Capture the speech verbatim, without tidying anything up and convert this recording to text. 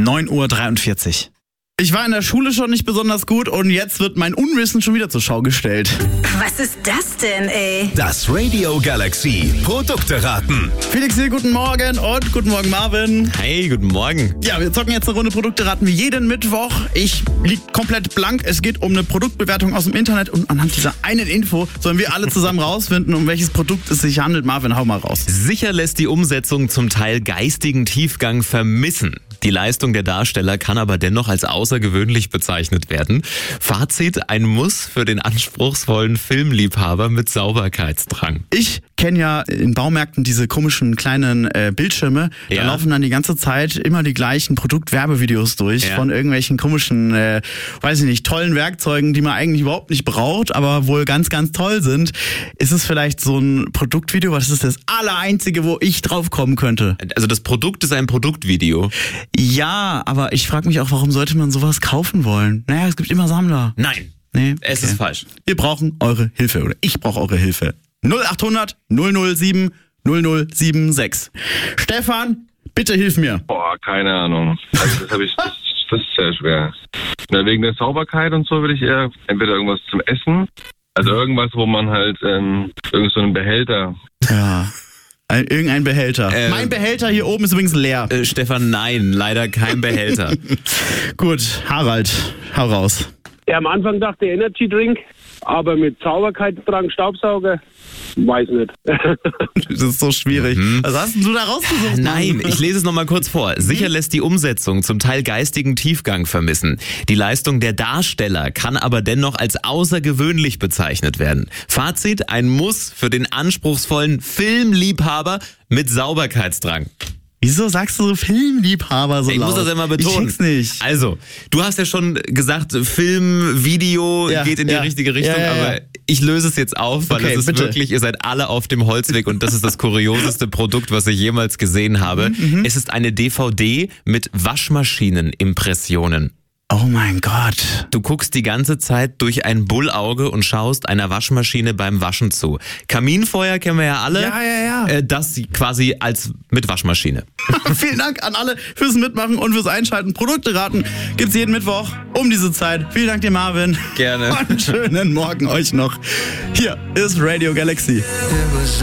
neun Uhr dreiundvierzig. Ich war in der Schule schon nicht besonders gut und jetzt wird mein Unwissen schon wieder zur Schau gestellt. Was ist das denn, ey? Das Radio Galaxy Produkte raten. Felix hier, guten Morgen und guten Morgen Marvin. Hey, guten Morgen. Ja, wir zocken jetzt eine Runde Produkte raten wie jeden Mittwoch. Ich lieg komplett blank. Es geht um eine Produktbewertung aus dem Internet und anhand dieser einen Info sollen wir alle zusammen rausfinden, um welches Produkt es sich handelt. Marvin, hau mal raus. Sicher lässt die Umsetzung zum Teil geistigen Tiefgang vermissen. Die Leistung der Darsteller kann aber dennoch als außergewöhnlich bezeichnet werden. Fazit: ein Muss für den anspruchsvollen Filmliebhaber mit Sauberkeitsdrang. Ich kenne ja in Baumärkten diese komischen kleinen äh, Bildschirme. Da Ja. laufen dann die ganze Zeit immer die gleichen Produktwerbevideos durch Ja. von irgendwelchen komischen, äh, weiß ich nicht, tollen Werkzeugen, die man eigentlich überhaupt nicht braucht, aber wohl ganz, ganz toll sind. Ist es vielleicht so ein Produktvideo? Was ist das Allereinzige, wo ich drauf kommen könnte? Also das Produkt ist ein Produktvideo. Ja, aber ich frage mich auch, warum sollte man sowas kaufen wollen? Naja, es gibt immer Sammler. Nein, Nee, es okay. ist falsch. Wir brauchen eure Hilfe oder ich brauche eure Hilfe. null achthundert null null sieben null null sieben sechs. Stefan, bitte hilf mir. Boah, keine Ahnung. Also das habe ich, das, das ist sehr schwer. Na, wegen der Sauberkeit und so würde ich eher entweder irgendwas zum Essen, also irgendwas, wo man halt ähm, irgend so einen Behälter. Ja. Ein, irgendein Behälter. Äh, mein Behälter hier oben ist übrigens leer. Äh, Stefan, nein, leider kein Behälter. Gut, Harald, hau raus. Ja, am Anfang dachte ich Energy Drink, aber mit Sauberkeitsdrang Staubsauger, weiß nicht. Das ist so schwierig. Was hast denn du da rausgesucht? Nein, Mann? ich lese es nochmal kurz vor. Sicher lässt die Umsetzung zum Teil geistigen Tiefgang vermissen. Die Leistung der Darsteller kann aber dennoch als außergewöhnlich bezeichnet werden. Fazit: ein Muss für den anspruchsvollen Filmliebhaber mit Sauberkeitsdrang. Wieso sagst du so Filmliebhaber so Ich laut? muss das ja mal betonen. Ich check's nicht. Also, du hast ja schon gesagt, Film, Video Ja, geht in die ja. richtige Richtung, Ja, ja, ja. aber ich löse es jetzt auf, weil Okay, es ist bitte. wirklich, ihr seid alle auf dem Holzweg und das ist das kurioseste Produkt, was ich jemals gesehen habe. Mhm, Es ist eine D V D mit Waschmaschinenimpressionen. Oh mein Gott. Du guckst die ganze Zeit durch ein Bullauge und schaust einer Waschmaschine beim Waschen zu. Kaminfeuer kennen wir ja alle. Ja, ja, ja. Äh, das quasi als mit Waschmaschine. Vielen Dank an alle fürs Mitmachen und fürs Einschalten. Produkte raten gibt's jeden Mittwoch um diese Zeit. Vielen Dank dir, Marvin. Gerne. Und einen schönen Morgen euch noch. Hier ist Radio Galaxy. It was